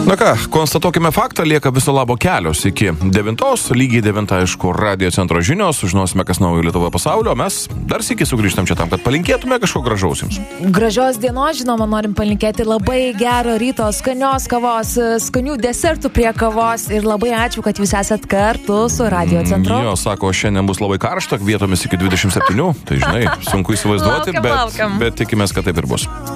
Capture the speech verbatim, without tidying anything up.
Na ką, konstatuokime faktą, lieka viso labo kelios iki devintos, lygiai devintą, aišku, radio centro žinios, sužinosime, kas naujo Lietuvoje pasaulio, o mes dar sykį sugrįžtam čia tam, kad palinkėtume kažko gražaus jums. Gražios dienos, žinoma, norim palinkėti labai gero ryto, skanios kavos, skanių desertų prie kavos ir labai ačiū, kad jūs esat kartu su radio centru. Jo, sako, šiandien bus labai karšta, vietomis iki dvidešimt septynių, tai žinai, sunku įsivaizduoti, laukiam, bet, laukiam. bet tikimės, kad taip ir bus.